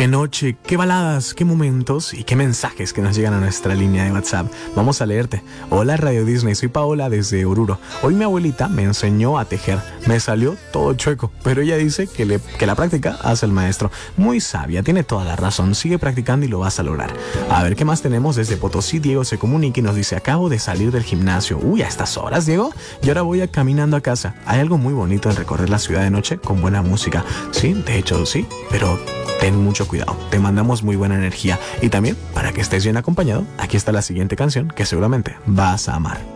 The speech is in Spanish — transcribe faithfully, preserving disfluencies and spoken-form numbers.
Qué noche, qué baladas, qué momentos y qué mensajes que nos llegan a nuestra línea de WhatsApp. Vamos a leerte. Hola Radio Disney, soy Paola desde Oruro. Hoy mi abuelita me enseñó a tejer. Me salió todo chueco, pero ella dice que, le, que la práctica hace el maestro. Muy sabia, tiene toda la razón. Sigue practicando y lo vas a lograr. A ver, ¿qué más tenemos? Desde Potosí, Diego se comunica y nos dice: acabo de salir del gimnasio. Uy, ¿a estas horas, Diego? Y ahora voy a caminando a casa. Hay algo muy bonito en recorrer la ciudad de noche con buena música. Sí, de hecho sí, pero ten mucho cuidado. Te mandamos muy buena energía. Y también, para que estés bien acompañado, aquí está la siguiente canción que seguramente vas a amar.